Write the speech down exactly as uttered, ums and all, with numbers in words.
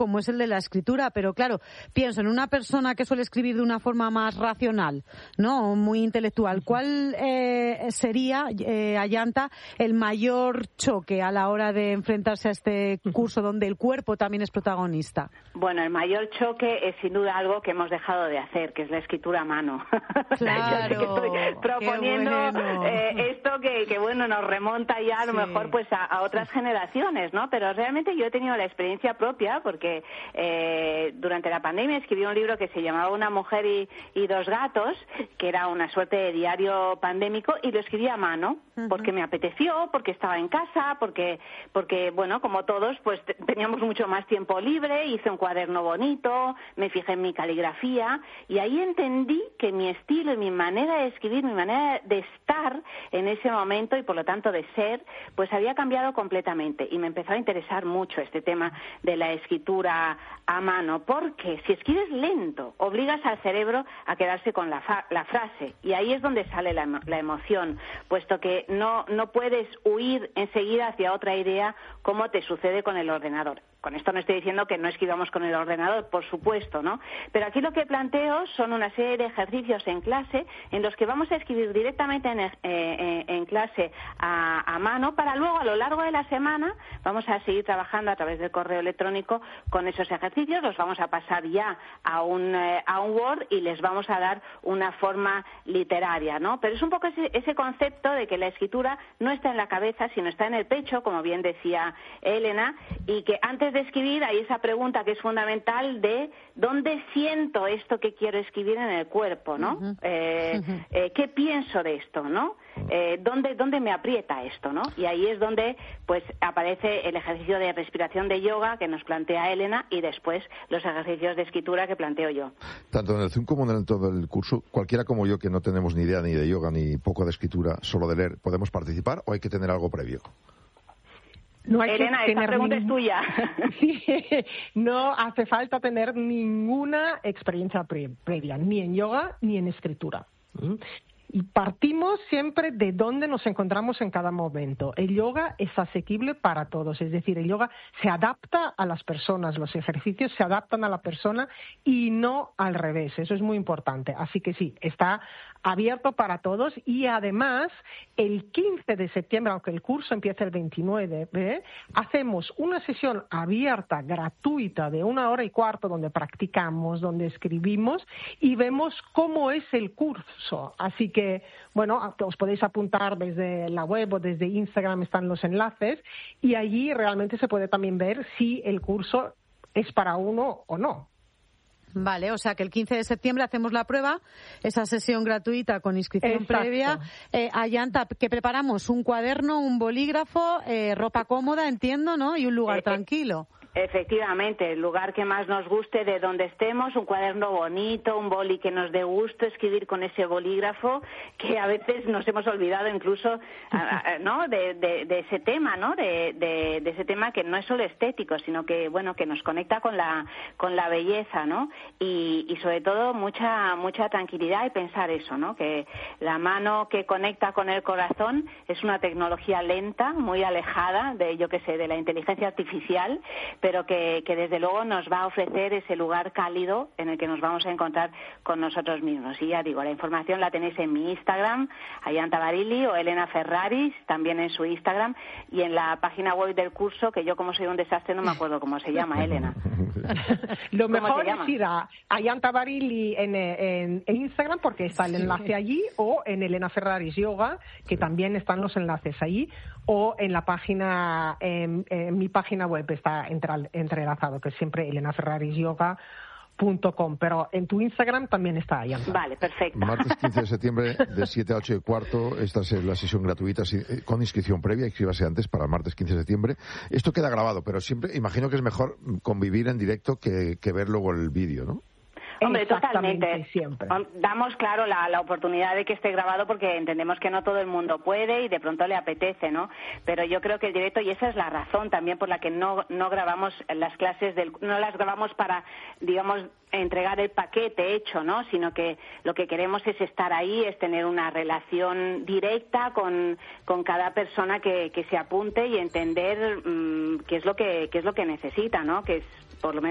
como es el de la escritura, pero claro, pienso en una persona que suele escribir de una forma más racional, ¿no? Muy intelectual. ¿Cuál eh, sería, eh, Ayanta, el mayor choque a la hora de enfrentarse a este curso donde el cuerpo también es protagonista? Bueno, el mayor choque es sin duda algo que hemos dejado de hacer, que es la escritura a mano. Claro. Yo sé que estoy proponiendo bueno. eh, esto que, que, bueno, nos remonta ya a lo sí. mejor pues a, a otras generaciones, ¿no? Pero realmente yo he tenido la experiencia propia porque eh, durante la pandemia escribí un libro que se llamaba Una mujer y, y dos gatos, que era una suerte de diario pandémico, y lo escribí a mano porque me apeteció, porque estaba en casa, porque, porque bueno, como todos, pues teníamos mucho más tiempo libre, hice un cuaderno bonito, me fijé en mi caligrafía y ahí entendí que mi estilo y mi manera de escribir, mi manera de estar en ese momento y por lo tanto de ser, pues había cambiado completamente y me empezó a interesar mucho este tema de la escritura a mano, porque si escribes lento, obligas al cerebro a quedarse con la, fa- la frase y ahí es donde sale la, la emoción, puesto que no, no puedes huir enseguida hacia otra idea como te sucede con el ordenador. Con esto no estoy diciendo que no escribamos con el ordenador, por supuesto, ¿no? Pero aquí lo que planteo son una serie de ejercicios en clase en los que vamos a escribir directamente en, eh, en clase a, a mano para luego a lo largo de la semana vamos a seguir trabajando a través del correo electrónico con esos ejercicios, los vamos a pasar ya a un, eh, a un Word y les vamos a dar una forma literaria, ¿no? Pero es un poco ese, ese concepto de que la escritura no está en la cabeza, sino está en el pecho, como bien decía Elena, y que antes de escribir hay esa pregunta que es fundamental de ¿dónde siento esto que quiero escribir en el cuerpo, ¿no? Uh-huh. Eh, uh-huh. eh, ¿Qué pienso de esto, no? Eh, ¿dónde, ¿Dónde me aprieta esto, no? Y ahí es donde pues aparece el ejercicio de respiración de yoga que nos plantea Elena y después los ejercicios de escritura que planteo yo. Tanto en el Zoom como en todo el curso, cualquiera como yo que no tenemos ni idea ni de yoga ni poco de escritura, solo de leer, ¿podemos participar o hay que tener algo previo? No hay Elena, que esta pregunta ning... es tuya. Sí, no hace falta tener ninguna experiencia pre previa, ni en yoga ni en escritura. ¿Mm? Y partimos siempre de dónde nos encontramos en cada momento. El yoga es asequible para todos, es decir, el yoga se adapta a las personas, los ejercicios se adaptan a la persona y no al revés, eso es muy importante. Así que sí, está abierto para todos y además el quince de septiembre, aunque el curso empieza el veintinueve, ¿eh? hacemos una sesión abierta, gratuita, de una hora y cuarto, donde practicamos, donde escribimos y vemos cómo es el curso. Así que Que, bueno, os podéis apuntar desde la web o desde Instagram, están los enlaces, y allí realmente se puede también ver si el curso es para uno o no. Vale, o sea que el quince de septiembre hacemos la prueba, esa sesión gratuita con inscripción Exacto. previa. Eh, Ayanta, ¿qué preparamos? Un cuaderno, un bolígrafo, eh, ropa cómoda, entiendo, ¿no? Y un lugar eh, tranquilo. Efectivamente, el lugar que más nos guste de donde estemos, un cuaderno bonito, un boli que nos dé gusto escribir con ese bolígrafo, que a veces nos hemos olvidado incluso, ¿no? De, de, de ese tema, ¿no? De, de, de ese tema que no es solo estético, sino que, bueno, que nos conecta con la con la belleza, ¿no? Y, y sobre todo mucha mucha tranquilidad y pensar eso, ¿no? Que la mano que conecta con el corazón es una tecnología lenta, muy alejada de, yo qué sé, de la inteligencia artificial, pero que, que desde luego nos va a ofrecer ese lugar cálido en el que nos vamos a encontrar con nosotros mismos. Y ya digo, la información la tenéis en mi Instagram, Ayanta Barilli, o Elena Ferraris, también en su Instagram, y en la página web del curso, que yo como soy un desastre no me acuerdo cómo se llama, Elena. Lo mejor es ir a Ayanta Barilli en, en, en Instagram, porque está el enlace sí. allí, o en Elena Ferraris Yoga, que también están los enlaces allí, o en la página, en, en mi página web está entre entrelazado, que es siempre elena ferraris yoga punto com, pero en tu Instagram también está ahí. Vale, perfecto. Martes quince de septiembre, de siete a ocho y cuarto, esta es la sesión gratuita con inscripción previa, inscríbase antes para el martes quince de septiembre. Esto queda grabado, pero siempre imagino que es mejor convivir en directo que, que ver luego el vídeo, ¿no? Hombre, totalmente. Siempre. Damos, claro, la, la oportunidad de que esté grabado porque entendemos que no todo el mundo puede y de pronto le apetece, ¿no? Pero yo creo que el directo, y esa es la razón también por la que no, no grabamos las clases, del, no las grabamos para, digamos, entregar el paquete hecho, ¿no? Sino que lo que queremos es estar ahí, es tener una relación directa con, con cada persona que, que se apunte y entender mmm, qué es lo que, qué es lo que necesita, ¿no? Que es, por lo menos,